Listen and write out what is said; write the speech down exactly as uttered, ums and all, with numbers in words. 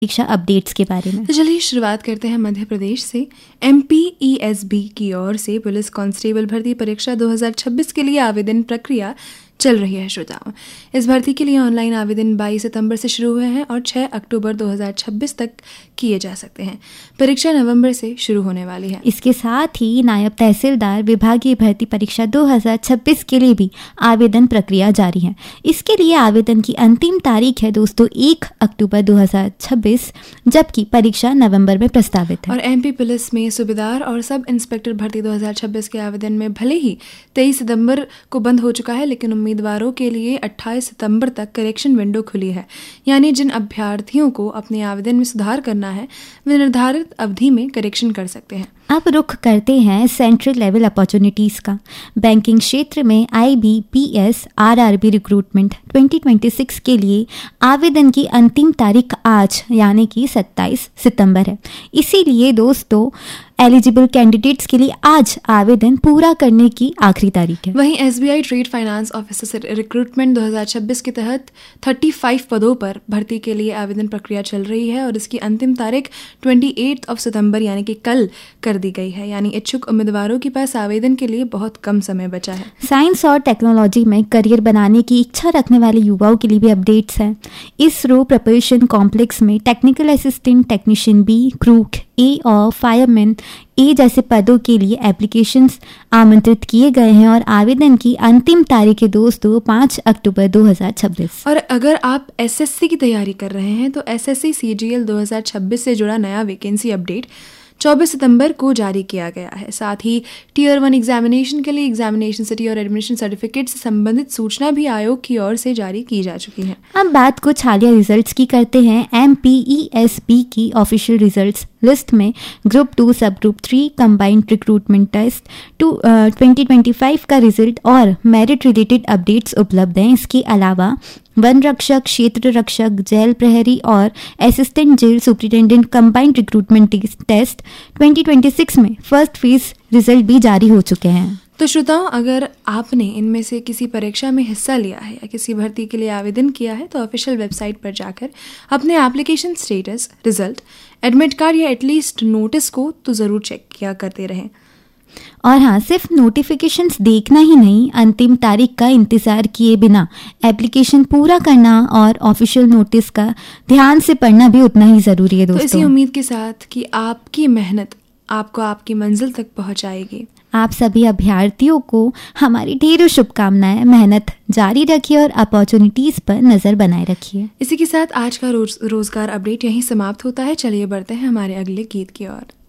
परीक्षा अपडेट्स के बारे में। तो चलिए शुरुआत करते हैं मध्य प्रदेश से। M P E S B की ओर से पुलिस कांस्टेबल भर्ती परीक्षा दो हज़ार छब्बीस के लिए आवेदन प्रक्रिया चल रही है। श्रोताओं, इस भर्ती के लिए ऑनलाइन आवेदन बाईस सितंबर से शुरू हुए हैं और छह अक्टूबर दो हज़ार छब्बीस तक किए जा सकते हैं। परीक्षा नवंबर से शुरू होने वाली है। इसके साथ ही नायब तहसीलदार विभागीय भर्ती परीक्षा दो हज़ार छब्बीस के लिए भी आवेदन प्रक्रिया जारी है। इसके लिए आवेदन की अंतिम तारीख है दोस्तों एक अक्टूबर दो हज़ार छब्बीस, जबकि परीक्षा नवंबर में प्रस्तावित है। और एमपी पुलिस में सूबेदार और सब इंस्पेक्टर भर्ती दो हज़ार छब्बीस के आवेदन में भले ही तेईस सितंबर को बंद हो चुका है, लेकिन उम्मीदवारों के लिए अट्ठाईस सितंबर तक करेक्शन विंडो खुली है। यानी जिन अभ्यर्थियों को अपने आवेदन में सुधार करना है वे निर्धारित अवधि में करेक्शन कर सकते हैं। अब रुख करते हैं सेंट्रल लेवल अपॉर्चुनिटीज का। बैंकिंग क्षेत्र में आई B P S R R B recruitment दो हज़ार छब्बीस के लिए आवेदन की अंतिम तारीख आज यानी कि सत्ताईस सितंबर है। इसीलिए दोस्तों एलिजिबल कैंडिडेट्स के लिए आज आवेदन पूरा करने की आखिरी तारीख है। वहीं S B I trade finance officer recruitment दो हज़ार छब्बीस के तहत पैंतीस पदों पर भर्ती के लिए आवेदन प्रक्रिया चल रही है और इसकी अंतिम तारीख अट्ठाईस ऑफ सितंबर यानी कि कल कर दी गई है। यानी इच्छुक उम्मीदवारों के पास आवेदन के लिए बहुत कम समय बचा है। साइंस और टेक्नोलॉजी में करियर बनाने की इच्छा रखने वाले युवाओं के लिए भी अपडेट्स हैं। इसरो प्रिपरेशन कॉम्प्लेक्स में technical assistant, technician B, crew ए और फायरमैन ए जैसे पदों के लिए एप्लीकेशंस आमंत्रित किए गए हैं और आवेदन की अंतिम तारीख है दोस्तों पाँच अक्टूबर दो हज़ार छब्बीस। और अगर आप एस एस सी की तैयारी कर रहे हैं तो एस एस सी सी जी एल दो हज़ार छब्बीस से जुड़ा नया वैकेंसी अपडेट चौबीस सितंबर को जारी किया गया है। साथ ही टीयर वन एग्जामिनेशन के लिए एग्जामिनेशन सिटी और एडमिशन सर्टिफिकेट से संबंधित सूचना भी आयोग की ओर से जारी की जा चुकी है। अब बात कुछ हालिया रिजल्ट्स की करते हैं। M P E S B की ऑफिशियल रिजल्ट्स लिस्ट में ग्रुप टू, सब group three, combined recruitment test to twenty twenty five का रिजल्ट और मेरिट रिलेटेड अपडेट्स उपलब्ध हैं। इसके अलावा वन रक्षक, क्षेत्र रक्षक, जेल प्रहरी और assistant jail superintendent combined recruitment test twenty twenty six में फर्स्ट फेज रिजल्ट भी जारी हो चुके हैं। तो श्रोताओं, अगर आपने इनमें से किसी परीक्षा में हिस्सा लिया है या किसी भर्ती के लिए आवेदन किया है तो ऑफिशियल वेबसाइट पर जाकर अपने application status, result, admit card या एटलीस्ट नोटिस को तो ज़रूर चेक किया करते रहें। और हाँ, सिर्फ नोटिफिकेशंस देखना ही नहीं, अंतिम तारीख का इंतजार किए बिना एप्लीकेशन पूरा करना और ऑफिशियल नोटिस का ध्यान से पढ़ना भी उतना ही ज़रूरी है दोस्तों। तो इसी उम्मीद के साथ कि आपकी मेहनत आपको आपकी मंजिल तक पहुंचाएगी। आप सभी अभ्यर्थियों को हमारी ढेरों शुभकामनाएं। मेहनत जारी रखिए और अपॉर्चुनिटीज पर नजर बनाए रखिए। इसी के साथ आज का रोज रोजगार अपडेट यहीं समाप्त होता है। चलिए बढ़ते हैं हमारे अगले गीत की ओर।